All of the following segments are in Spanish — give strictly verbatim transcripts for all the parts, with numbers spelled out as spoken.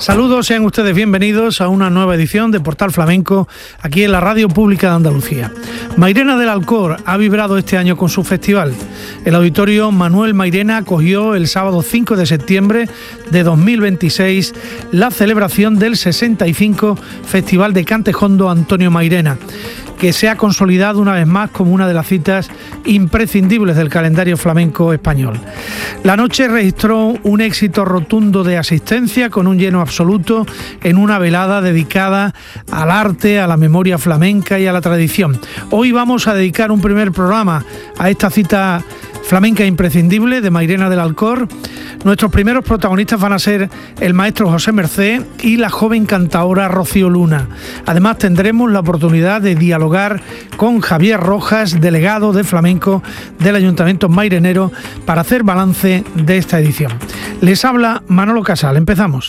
Saludos, sean ustedes bienvenidos a una nueva edición de Portal Flamenco aquí en la Radio Pública de Andalucía. Mairena del Alcor ha vibrado este año con su festival. El Auditorio Manuel Mairena acogió el sábado cinco de septiembre de dos mil veintiséis la celebración del sesenta y cinco Festival de Cante Jondo Antonio Mairena, que se ha consolidado una vez más como una de las citas imprescindibles del calendario flamenco español. La noche registró un éxito rotundo de asistencia con un lleno absoluto en una velada dedicada al arte, a la memoria flamenca y a la tradición. Hoy vamos a dedicar un primer programa a esta cita flamenca imprescindible de Mairena del Alcor. Nuestros primeros protagonistas van a ser el maestro José Mercé y la joven cantaora Rocío Luna. Además tendremos la oportunidad de dialogar con Javier Rojas, delegado de flamenco del Ayuntamiento Mairenero, para hacer balance de esta edición. Les habla Manolo Casal. Empezamos.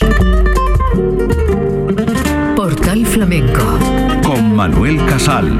Portal Flamenco con Manuel Casal.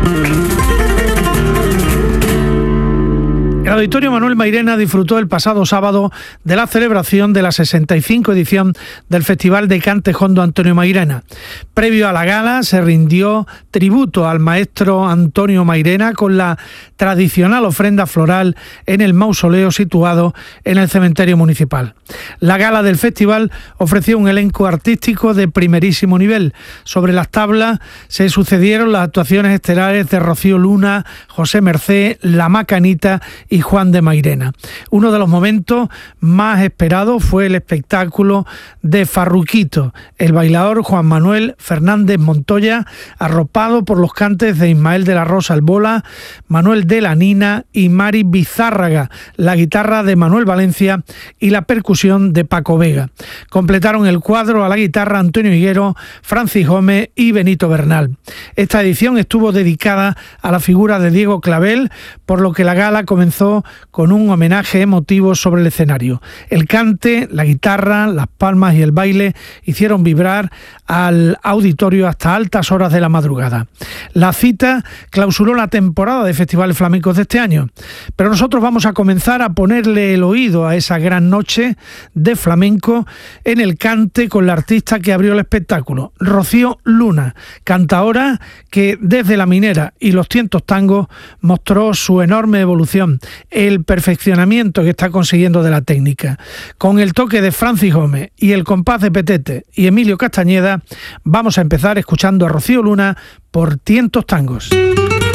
El Auditorio Manuel Mairena disfrutó el pasado sábado de la celebración de la sesenta y cinco edición del Festival de Cante Jondo Antonio Mairena. Previo a la gala se rindió tributo al maestro Antonio Mairena con la tradicional ofrenda floral en el mausoleo situado en el cementerio municipal. La gala del festival ofreció un elenco artístico de primerísimo nivel. Sobre las tablas se sucedieron las actuaciones estelares de Rocío Luna, José Mercé, La Macanita y Juan de Mairena. Uno de los momentos más esperados fue el espectáculo de Farruquito, el bailador Juan Manuel Fernández Montoya, arropado por los cantes de Ismael de la Rosa Albola, Manuel de la Nina y Mari Bizárraga, la guitarra de Manuel Valencia y la percusión de Paco Vega. Completaron el cuadro a la guitarra Antonio Higuero, Francis Gómez y Benito Bernal. Esta edición estuvo dedicada a la figura de Diego Clavel, por lo que la gala comenzó con un homenaje emotivo sobre el escenario. El cante, la guitarra, las palmas y el baile hicieron vibrar al auditorio hasta altas horas de la madrugada. La cita clausuró la temporada de festivales flamencos de este año, pero nosotros vamos a comenzar a ponerle el oído a esa gran noche de flamenco en el cante con la artista que abrió el espectáculo, Rocío Luna, cantaora que desde La Minera y los Tientos Tangos mostró su enorme evolución, el perfeccionamiento que está consiguiendo de la técnica. Con el toque de Francis Gómez y el compás de Petete y Emilio Castañeda, vamos a empezar escuchando a Rocío Luna por Tientos Tangos.